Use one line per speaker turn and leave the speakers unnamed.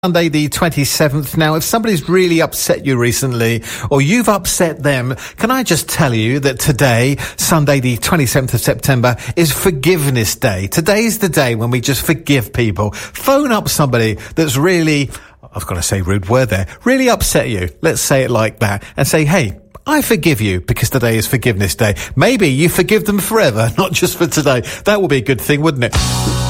Sunday the 27th. Now, if somebody's really upset you recently or you've upset them, can I just tell you that today, Sunday the 27th of September, is Forgiveness Day. Today's the day when we just forgive people. Phone up somebody that's really, I've got to say rude word there, really upset you. Let's say it like that and say, hey, I forgive you because today is Forgiveness Day. Maybe you forgive them forever, not just for today. That would be a good thing, wouldn't it?